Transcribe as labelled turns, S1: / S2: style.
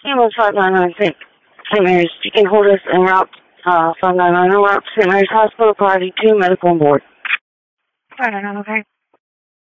S1: Ambulance 5996, St. Mary's. You can hold us en route, 599 en route to St. Mary's Hospital, priority 2, medical on board. 599, okay.